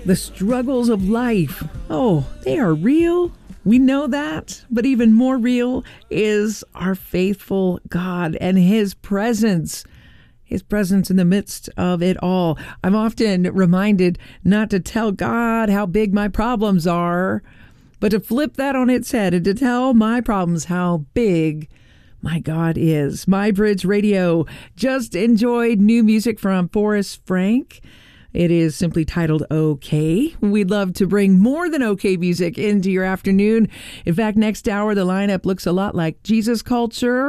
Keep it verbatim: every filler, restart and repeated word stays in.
The struggles of life, oh, they are real. We know that, but even more real is our faithful God and His presence. His presence in the midst of it all. I'm often reminded not to tell God how big my problems are, but to flip that on its head and to tell my problems how big my God is. My Bridge Radio just enjoyed new music from Forrest Frank. It is simply titled OK. We'd love to bring more than OK music into your afternoon. In fact, next hour, the lineup looks a lot like Jesus Culture.